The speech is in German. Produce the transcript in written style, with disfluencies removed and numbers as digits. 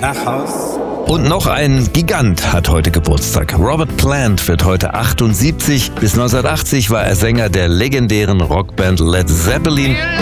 nach Haus. Und noch ein Gigant hat heute Geburtstag. Robert Plant wird heute 78. Bis 1980 war er Sänger der legendären Rockband Led Zeppelin.